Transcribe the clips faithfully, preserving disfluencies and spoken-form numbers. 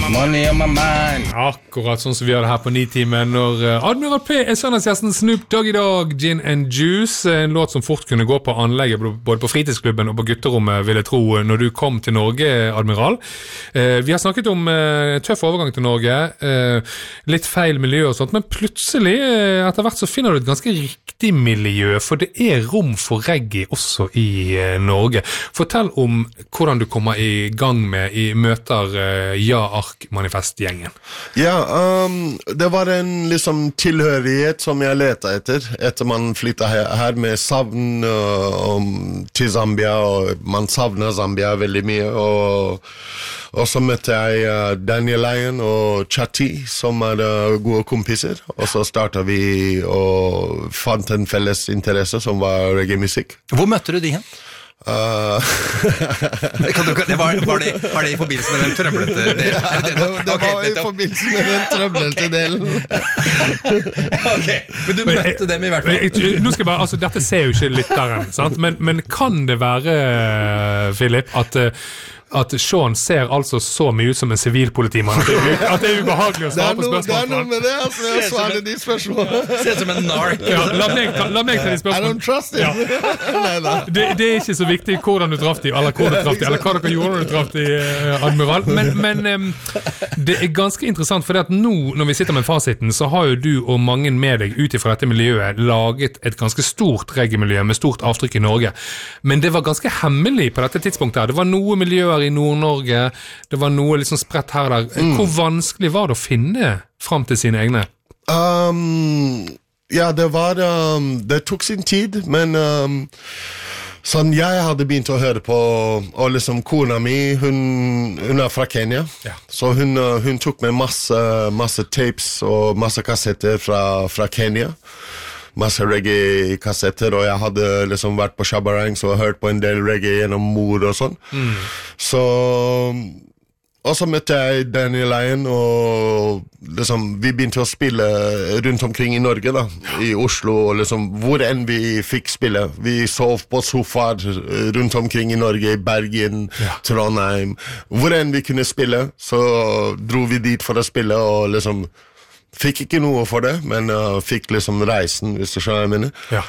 Money on my mind. Akkurat sånn som vi gjør det her på Nitimen når Admiral P er søndagsgjesten Snoop Doggy Dogg, Gin and Juice, en låt som fort kunne gå på anlegget både på fritidsklubben og på gutterommet, vil jeg tro, når du kom til Norge, Admiral. Vi har snakket om tøff overgang til Norge, litt feil miljø og sånt, men plutselig etter hvert så finner du et ganske riktig miljø, for det er rom for reggae også i Norge. Fortell om hvordan du kommer i gang med i møter Ja-ark-manifestgjengen. Ja, um, det var en liksom tilhørighet som jeg lette etter, etter man flyttet her, her med savn uh, um, til Zambia, og man savner Zambia veldig mye, og, og så møtte jeg uh, Daniel Lyon og Chati, som er uh, gode kompiser, og så startet vi og fant en felles interesse som var reggae-musikk. Hvor møtte du de hen? Uh, kan du, det var, var, det, var det i forbindelse med den trøblete delen? Ja, det, det okay, var i forbindelse med den trøblete delen. Ok, men du møtte dem i hvert fall. Nå skal jeg bare, altså dette ser jo ikke lytteren, sant? Men, men kan det være, Philip, at at Sean ser altså så mye ut som en sivilpolitimann at, at det er ubehagelig å svare på spørsmål. Det er noe med det, altså, jeg svarer de spørsmålene. Ser ut som en nark. Ja, la, meg ta, la meg ta de spørsmål. I don't trust him. Ja. Nei, det, det er ikke så viktig hvordan du traff de, eller hvor du traff de, eller hva dere gjorde når du traff de, Admiral. Men, men um, det er ganske interessant, for at nå, når vi sitter med fasiten, så har jo du og mange med deg ut ifra dette miljøet laget et ganske stort reggae-miljø med stort avtrykk i Norge. Men det var ganske hemmelig på dette tidspunktet. Det var noe miljøer i Nord-Norge, det var noe liksom spredt her og der. Hvor vanskelig var det å finne frem til sine egne? Um, ja, det var um, det tok sin tid, men um, sånn jeg hadde begynt å høre på, og liksom kona mi, hun, hun er fra Kenya, ja. Så hun, hun tok med masse, masse tapes og masse kassetter fra, fra Kenya. Masse reggae-kassetter, og jeg hadde liksom vært på Shabarang, så jeg hørt på en del reggae gjennom mor og sånn. Mm. Så, og så møtte jeg Daniel Lyon, og liksom, vi begynte å spille rundt omkring i Norge da, i Oslo, og liksom, hvor enn vi fikk spille. Vi sov på sofaer rundt omkring i Norge, i Bergen, ja. Trondheim. Hvor enn vi kunne spille, så dro vi dit for å spille, og liksom, fikk ikke noe for det, men uh, fikk liksom reisen, hvis du skjønner jeg mener. Ja.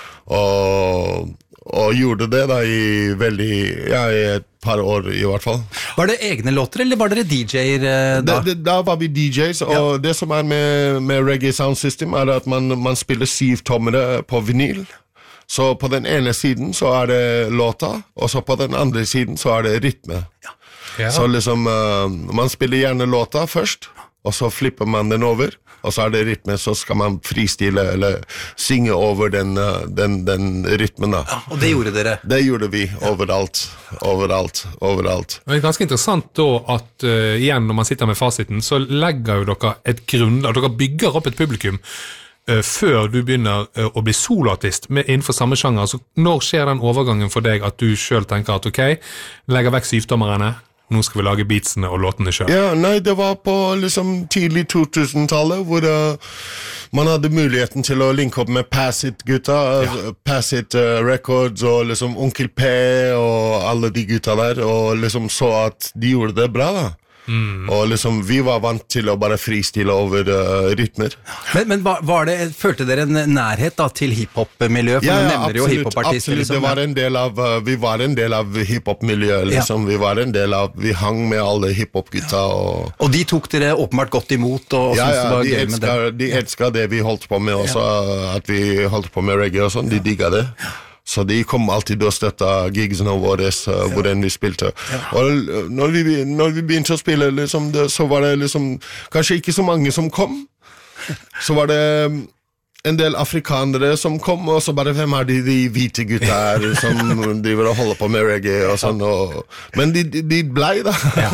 Og, og gjorde det da i veldig, ja, i et par år i hvert fall. Var det egne låter, eller var dere D J-er uh, da? Da, da var vi D Js, og ja. Det som er med, med Reggae Sound System er at man, man spiller syvtommere på vinyl. Så på den ene siden så er det låta, og så på den andre siden så er det rytme. Ja. Ja. Så liksom, uh, man spiller gjerne låta først, og så flipper man den over, og så er det rytme, så skal man fristille eller synge over den, den, den rytmen da. Ja, og det gjorde dere? Det gjorde vi overalt, overalt, overalt. Det er ganske interessant da at uh, igjen når man sitter med fasiten, så legger jo dere et grunnlag, dere bygger opp et publikum uh, før du begynner uh, å bli soloartist med, innenfor samme sjanger. Så når skjer den overgangen for deg at du selv tenker at ok, legger vekk syvtommerne, nå skal vi lage beatsene og låtene selv? Ja, nei, det var på liksom tidlig to tusen-tallet, hvor uh, man hadde muligheten til å linke opp med Pass It-gutta, ja. Pass It uh, Records, og liksom Onkel P, og alle de gutta der, og liksom så at de gjorde det bra da. Mm. Og liksom vi var vant til å bare fristille over uh, rytmer. Men, men var det, følte dere en nærhet da til hiphop-miljøet? For ja, ja, ja, nevner jo hiphop-artister. Absolutt, liksom. Det var en del av, uh, vi var en del av hiphop-miljøet, liksom. Ja. Vi var en del av, vi hang med alle hiphop-gutta. Og, og de tok dere åpenbart godt imot, og, og ja, syntes ja, det var de gøy elsker, med det. De elsker det vi holdt på med også, ja. At vi holdt på med reggae og sånn, de digger det. Ja. Så de kom alltid og støttet gigsene våre, uh, ja. Hvor enn vi spilte. Ja. Og når vi, når vi begynte å spille, liksom, det, så var det liksom, kanskje ikke så mange som kom. Så var det en del afrikanere som kom, og så bare, hvem er de, de hvite gutta her, som driver og holder på med reggae og sånn. Og, men de, de, de blei da. Ja.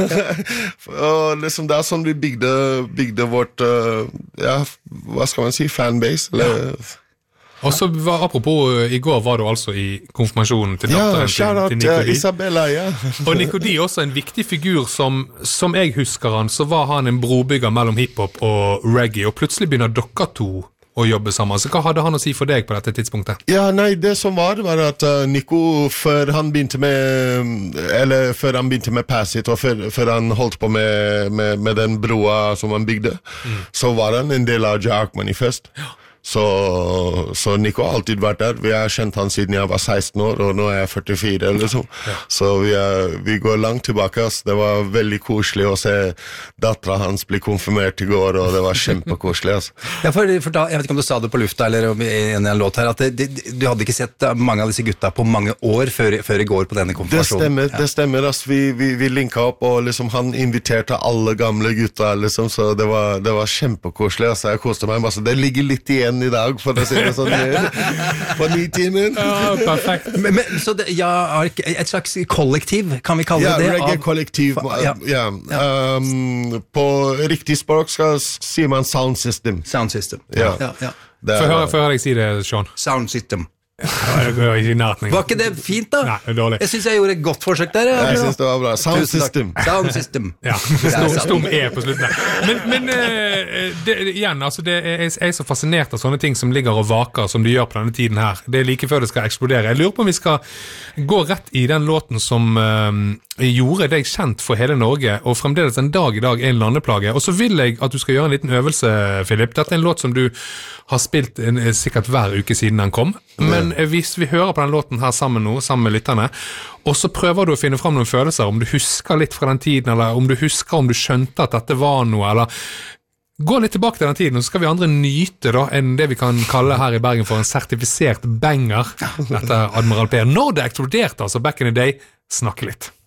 Og liksom, det er sånn vi bygde, bygde vårt, uh, ja, hva skal man si, fanbase, eller... Ja. Og så var, apropos, i går var du altså i konfirmasjonen til datteren ja, til, til Nico D. Isabella, ja. Og Nico D også en viktig figur som, som jeg husker han, så var han en brobygger mellom hiphop og reggae, og plutselig begynner dere to å jobbe sammen. Så hva hadde han å si for deg på dette tidspunktet? Ja, nei, det som var, var at uh, Nico, før han begynte med, eller før han begynte med Passit, og før, før han holdt på med, med, med den broa som han bygde, mm. så var han en del av Jack Manifest. Ja. Så, så Nico har alltid vært der. Vi har kjent han siden jeg var seksten år, og nå er jeg førtifire eller så. Ja. Så vi, er, vi går langt tilbake. Ass. Det var veldig koselig å se datteren hans bli konfirmert i går, og det var kjempekoselig. Ass. Ja, for, for da, jeg vet ikke om du sa det på lufta eller i en, en låt her, at det, det, du hadde ikke sett mange av disse gutta på mange år før, før i går på denne konfirmasjonen. Det stemmer, ja. det stemmer. Ass. Vi, vi, vi linket opp, og liksom, han inviterte alle gamle gutta, liksom, så det var, det var kjempekoselig. Ass. Jeg koste meg masse. Det ligger litt igjen i dag, for å si det sånn, på ni-timen. Ja, perfekt. Men, men, så det, ja, et slags kollektiv, kan vi kalle ja, det? Ja, reggae-kollektiv. Ja. Ja. Um, på riktig språk skal sier man sound system. Sound system. Ja. Ja, ja. Få høre, høre deg si det, Sean. Sound system. Var ikke det fint da? Nei, det er dårlig. Jeg synes jeg gjorde et godt forsøk der. Ja, jeg synes det var bra. Sound system. Sound system. Ja, stum, stum E på slutten. Men, men det, igjen, altså, det er, jeg er så fascinert av sånne ting som ligger og vaker som de gjør på denne tiden her. Det er like før det skal eksplodere. Jeg lurer på om vi skal gå rett i den låten som um, gjorde deg kjent for hele Norge, og fremdeles en dag i dag er en landeplage. Og så vil jeg at du skal gjøre en liten øvelse, Philip. Dette er en låt som du har spilt en, sikkert hver uke siden den kom. Men hvis vi hører på den låten her sammen nå, sammen med lytterne, og så prøver du å finne fram noen følelser, om du husker litt fra den tiden, eller om du husker om du skjønte at dette var noe, eller gå litt tilbake til den tiden, og så skal vi andre nyte da, enn det vi kan kalle her i Bergen for en sertifisert banger, dette Admiral P. Når det eksploderte, altså back in the day, snakke litt.